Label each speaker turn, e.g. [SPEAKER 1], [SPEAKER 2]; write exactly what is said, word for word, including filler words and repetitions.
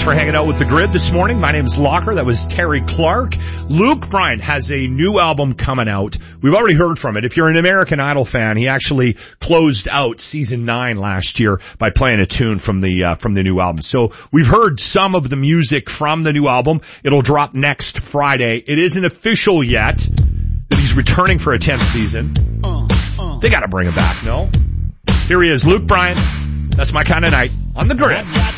[SPEAKER 1] for hanging out with The Grid this morning. My name is Locker. That was Terry Clark. Luke Bryan has a new album coming out. We've already heard from it. If you're an American Idol fan, he actually closed out season nine last year by playing a tune from the uh, from the new album. So we've heard some of the music from the new album. It'll drop next Friday. It isn't official yet that he's returning for a tenth season. They got to bring him back, no? Here he is, Luke Bryan. That's My Kind of Night on The Grid.